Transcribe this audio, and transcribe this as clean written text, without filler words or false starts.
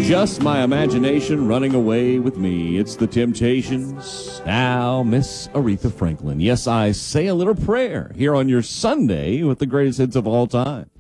Just my imagination running away with me. It's the Temptations. Now, Miss Aretha Franklin. Yes, I say a little prayer here on your Sunday with the greatest hits of all time.